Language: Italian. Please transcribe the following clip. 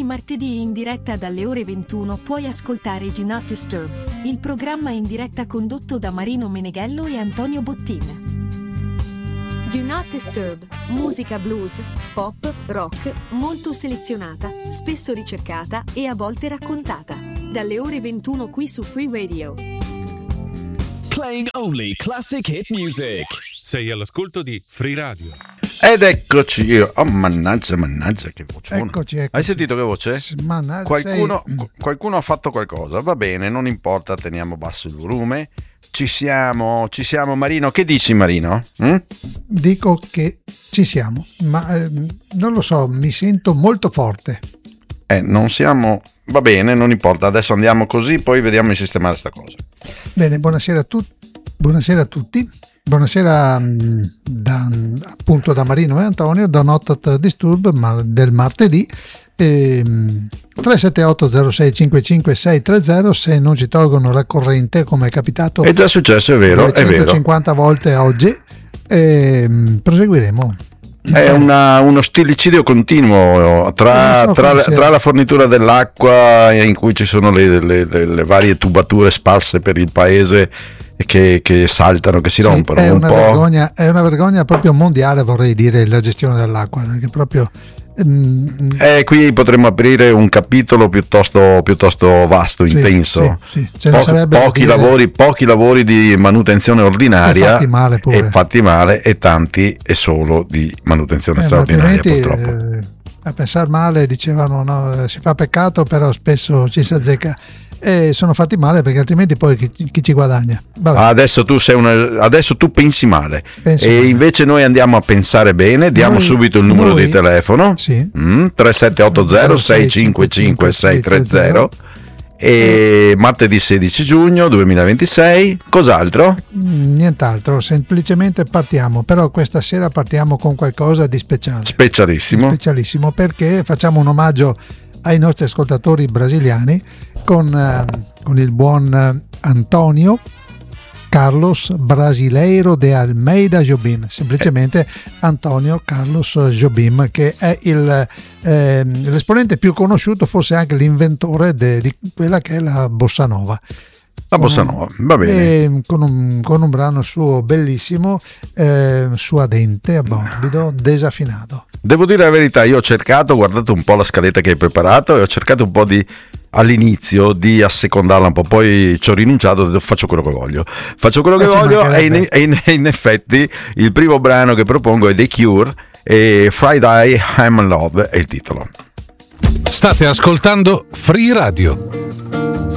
martedì in diretta dalle ore 21 puoi ascoltare Do Not Disturb, il programma in diretta condotto da Marino Meneghello e Antonio Bottin. Do Not Disturb, musica blues, pop, rock, molto selezionata, spesso ricercata e a volte raccontata. Dalle ore 21 qui su Free Radio. Playing only classic hit music. Sei all'ascolto di Free Radio. Ed eccoci io. Oh, mannaggia, che voce. Eccoci. Hai sentito che voce? Mannaggia, qualcuno ha fatto qualcosa. Va bene, non importa, teniamo basso il volume. Ci siamo, Marino. Che dici, Marino? Dico che ci siamo, ma non lo so, mi sento molto forte. Non siamo. Va bene, non importa. Adesso andiamo così, poi vediamo di sistemare sta cosa. Bene, buonasera a tutti. Buonasera appunto da Marino e Antonio, da Not Disturb del martedì. 378 06 55 630. Se non ci tolgono la corrente, come è capitato, è già successo, è vero, 150 volte oggi, proseguiremo. È uno stilicidio continuo tra la fornitura dell'acqua, in cui ci sono le varie tubature sparse per il paese che saltano, che si rompono. È una vergogna proprio mondiale, vorrei dire, la gestione dell'acqua, perché proprio qui potremmo aprire un capitolo piuttosto vasto, intenso. Pochi lavori di manutenzione ordinaria e fatti male, e tanti e solo di manutenzione straordinaria, purtroppo. A pensare male, dicevano, no, si fa peccato, però spesso ci si azzecca. E sono fatti male, perché altrimenti poi chi ci guadagna? Adesso tu pensi male. Invece noi andiamo a pensare bene. Diamo subito il numero di telefono, 3780 655 630. E martedì 16 giugno 2026. Cos'altro? Nient'altro, semplicemente partiamo. Però questa sera partiamo con qualcosa di speciale, specialissimo, perché facciamo un omaggio ai nostri ascoltatori brasiliani con il buon Antonio Carlos Brasileiro de Almeida Jobim, semplicemente Antonio Carlos Jobim, che è l'esponente più conosciuto, forse anche l'inventore di quella che è la bossa nova. La bossa nova, va bene. Con un brano suo bellissimo, suadente, morbido, desaffinato. Devo dire la verità, io ho guardato un po' la scaletta che hai preparato e ho cercato un po' all'inizio di assecondarla un po', poi ci ho rinunciato, faccio quello che voglio e in effetti il primo brano che propongo è The Cure e Friday I'm in Love è il titolo. State ascoltando Free Radio.